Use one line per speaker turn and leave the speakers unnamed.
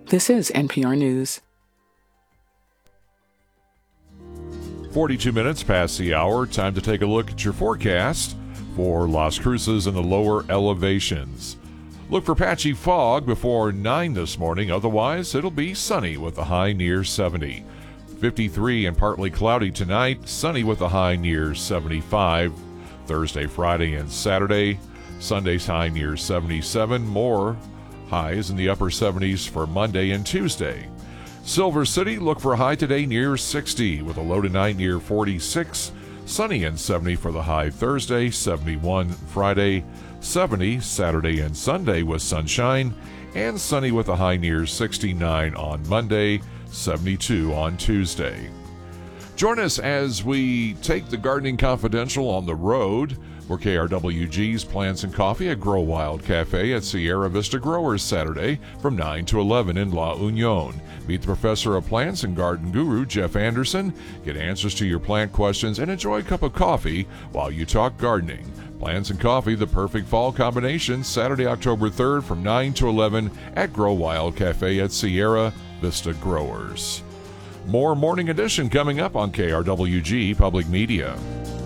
This is NPR News.
42 minutes past the hour. Time to take a look at your forecast for Las Cruces and the lower elevations. Look for patchy fog before 9 this morning. Otherwise, it'll be sunny with a high near 70. 53 and partly cloudy tonight. Sunny with a high near 75. Thursday, Friday, and Saturday. Sunday's high near 77. More highs in the upper 70s for Monday and Tuesday. Silver City, look for a high today near 60 with a low tonight near 46. Sunny and 70 for the high Thursday, 71 Friday, 70 Saturday and Sunday with sunshine, and sunny with a high near 69 on Monday, 72 on Tuesday. Join us as we take the Gardening Confidential on the road for KRWG's Plants and Coffee at Grow Wild Cafe at Sierra Vista Growers Saturday from 9 to 11 in La Union. Meet the Professor of Plants and Garden Guru, Jeff Anderson. Get answers to your plant questions and enjoy a cup of coffee while you talk gardening. Plants and Coffee, the perfect fall combination, Saturday, October 3rd from 9 to 11 at Grow Wild Cafe at Sierra Vista Growers. More Morning Edition coming up on KRWG Public Media.